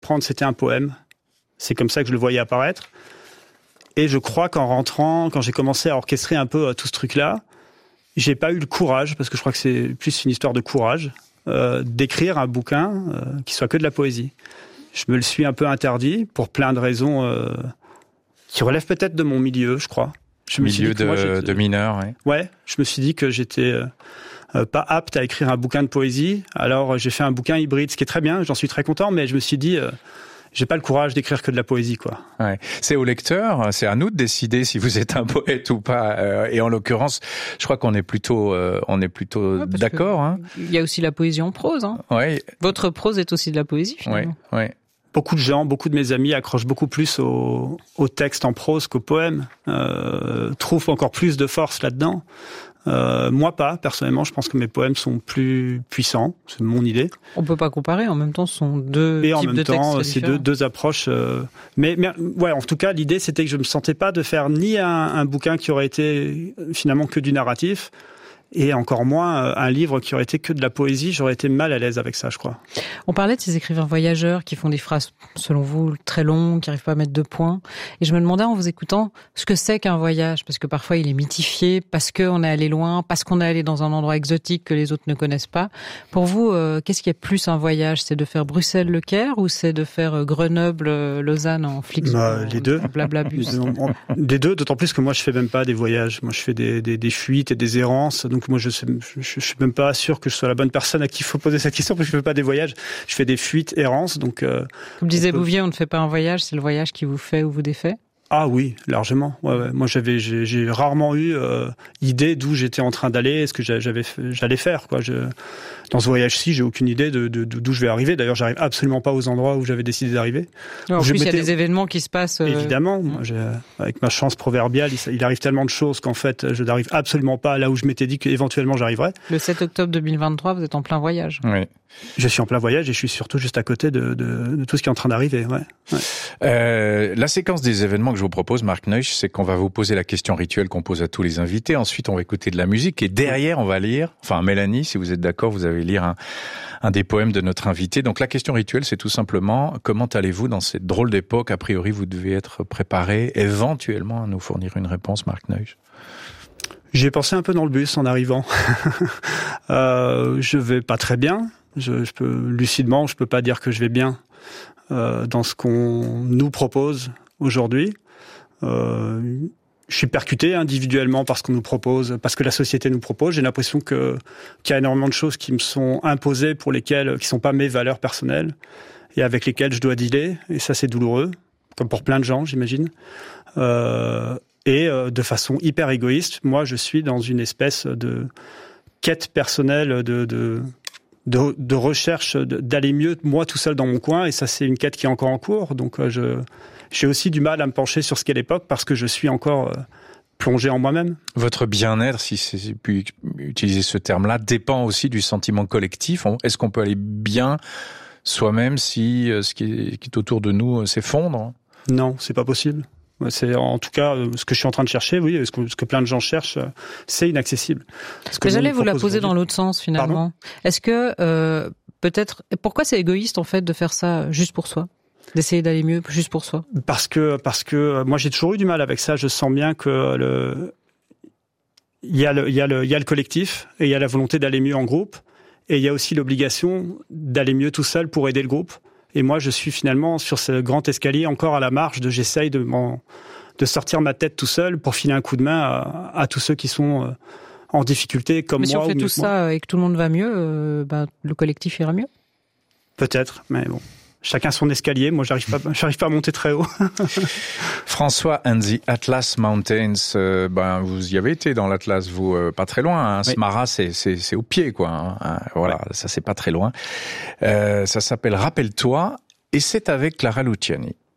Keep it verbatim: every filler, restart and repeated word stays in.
comprendre, c'était un poème. C'est comme ça que je le voyais apparaître. Et je crois qu'en rentrant, quand j'ai commencé à orchestrer un peu tout ce truc-là, j'ai pas eu le courage, parce que je crois que c'est plus une histoire de courage, euh, d'écrire un bouquin euh, qui soit que de la poésie. Je me le suis un peu interdit pour plein de raisons euh, qui relèvent peut-être de mon milieu, je crois. Je me milieu suis dit que moi, de, de mineurs, oui. Ouais, je me suis dit que j'étais euh, euh, pas apte à écrire un bouquin de poésie. Alors j'ai fait un bouquin hybride, ce qui est très bien, j'en suis très content, mais je me suis dit... Euh, j'ai pas le courage d'écrire que de la poésie, quoi. Ouais. C'est au lecteur, c'est à nous de décider si vous êtes un poète ou pas. Euh, et en l'occurrence, je crois qu'on est plutôt, euh, on est plutôt ouais, d'accord. Hein. Il y a aussi la poésie en prose. Hein. Ouais. Votre prose est aussi de la poésie, finalement. Ouais. Ouais. Beaucoup de gens, beaucoup de mes amis accrochent beaucoup plus au, au texte en prose qu'au poème. Euh, trouvent encore plus de force là-dedans. Euh, moi pas, personnellement, je pense que mes poèmes sont plus puissants, c'est mon idée. On peut pas comparer, en même temps, ce sont deux et types de textes. Et en même temps, c'est deux, deux approches. Euh, mais, mais ouais, en tout cas, l'idée, c'était que je me sentais pas de faire ni un, un bouquin qui aurait été finalement que du narratif, et encore moins un livre qui aurait été que de la poésie. J'aurais été mal à l'aise avec ça, je crois. On parlait de ces écrivains voyageurs qui font des phrases, selon vous, très longues, qui n'arrivent pas à mettre de points. Et je me demandais, en vous écoutant, ce que c'est qu'un voyage, parce que parfois il est mythifié, parce qu'on est allé loin, parce qu'on est allé dans un endroit exotique que les autres ne connaissent pas. Pour vous, euh, qu'est-ce qui est plus un voyage ? C'est de faire Bruxelles-Le Caire ou c'est de faire Grenoble-Lausanne en Flixbus, bah, les deux. Blablabus. Les deux, d'autant plus que moi je fais même pas des voyages. Moi je fais des, des, des fuites et des errances. Donc moi je, sais, je, je suis même pas sûr que je sois la bonne personne à qui il faut poser cette question parce que je fais pas des voyages. Je fais des fuites, errances. Donc. Euh, Comme disait on peut... Bouvier, on ne fait pas un voyage, c'est le voyage qui vous fait ou vous défait. Ah oui, largement. Ouais, ouais. Moi, j'avais, j'ai, j'ai rarement eu euh, idée d'où j'étais en train d'aller, ce que j'avais, j'allais faire. Quoi. Je, dans ce voyage-ci, j'ai aucune idée de, de, d'où je vais arriver. D'ailleurs, j'arrive absolument pas aux endroits où j'avais décidé d'arriver. En plus, il y a des événements qui se passent. Euh... Évidemment. Moi, j'ai, avec ma chance proverbiale, il, il arrive tellement de choses qu'en fait, je n'arrive absolument pas là où je m'étais dit qu'éventuellement j'arriverais. Le sept octobre deux mille vingt-trois, vous êtes en plein voyage. Oui. Je suis en plein voyage et je suis surtout juste à côté de, de, de tout ce qui est en train d'arriver. Ouais. Ouais. Euh, la séquence des événements que je vous propose, Marc Neusch, c'est qu'on va vous poser la question rituelle qu'on pose à tous les invités. Ensuite, on va écouter de la musique et derrière, on va lire. Enfin, Mélanie, si vous êtes d'accord, vous allez lire un, un des poèmes de notre invité. Donc, la question rituelle, c'est tout simplement comment allez-vous dans cette drôle d'époque ? A priori, vous devez être préparé, éventuellement, à nous fournir une réponse, Marc Neusch. J'ai pensé un peu dans le bus en arrivant. euh, je vais pas très bien. Je, je peux lucidement, je peux pas dire que je vais bien euh, dans ce qu'on nous propose aujourd'hui. Euh, je suis percuté individuellement par ce qu'on nous propose, parce que la société nous propose. J'ai l'impression que qu'il y a énormément de choses qui me sont imposées, pour lesquelles qui sont pas mes valeurs personnelles et avec lesquelles je dois dealer. Et ça, c'est douloureux, comme pour plein de gens, j'imagine. Euh, et euh, de façon hyper égoïste, moi, je suis dans une espèce de quête personnelle de, de De, de recherche d'aller mieux moi tout seul dans mon coin, et ça c'est une quête qui est encore en cours, donc euh, je j'ai aussi du mal à me pencher sur ce qu'est l'époque parce que je suis encore euh, plongé en moi-même. Votre bien-être, si c'est pu utiliser ce terme-là, dépend aussi du sentiment collectif. Est-ce qu'on peut aller bien soi-même si euh, ce qui est, qui est autour de nous euh, s'effondre ? Non, c'est pas possible. C'est en tout cas ce que je suis en train de chercher, oui, ce que, ce que plein de gens cherchent, c'est inaccessible. Mais j'allais vous la poser dans l'autre sens finalement. Pardon ? Est-ce que euh, peut-être, pourquoi c'est égoïste en fait de faire ça juste pour soi, d'essayer d'aller mieux juste pour soi ? Parce que parce que moi j'ai toujours eu du mal avec ça. Je sens bien que le il y a le il y a le il y a le collectif et il y a la volonté d'aller mieux en groupe, et il y a aussi l'obligation d'aller mieux tout seul pour aider le groupe. Et moi, je suis finalement sur ce grand escalier, encore à la marge, de j'essaye de, m'en, de sortir ma tête tout seul pour filer un coup de main à, à tous ceux qui sont en difficulté comme mais moi. Mais si on fait tout ça moi. Et que tout le monde va mieux, euh, bah, le collectif ira mieux. Peut-être, mais bon. Chacun son escalier. Moi, j'arrive pas, j'arrive pas à monter très haut. François and the Atlas Mountains. Euh, ben, vous y avez été dans l'Atlas, vous, euh, pas très loin. Hein. Oui. Smara, c'est, c'est, c'est au pied, quoi. Hein. Voilà, ouais. Ça, c'est pas très loin. Euh, ça s'appelle Rappelle-toi, et c'est avec Clara Luciani.